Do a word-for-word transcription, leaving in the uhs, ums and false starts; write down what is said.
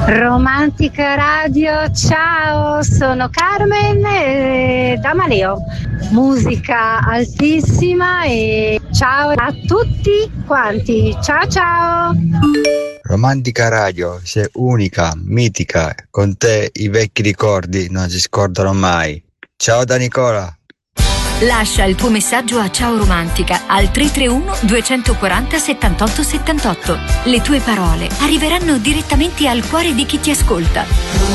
Romantica Radio, ciao, sono Carmen eh, da Maleo. Musica altissima e ciao a tutti quanti. Ciao ciao. Romantica Radio, sei unica, mitica, con te i vecchi ricordi non si scordano mai. Ciao da Nicola. Lascia il tuo messaggio a Ciao Romantica al tre tre uno due quattro zero sette otto sette otto. Le tue parole arriveranno direttamente al cuore di chi ti ascolta.